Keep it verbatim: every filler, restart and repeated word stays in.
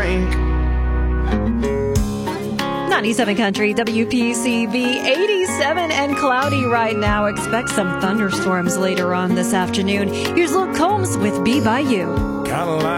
drink. ninety-seven Country, W P C V, eighty-seven and cloudy right now. Expect some thunderstorms later on this afternoon. Here's Luke Combs with Be By You. Kinda like